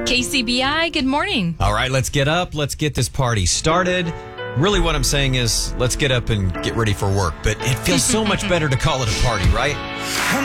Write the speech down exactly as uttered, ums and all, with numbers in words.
K C B I, good morning. All right, let's get up. Let's get this party started. Really what I'm saying is let's get up and get ready for work. But it feels so much better to call it a party, right?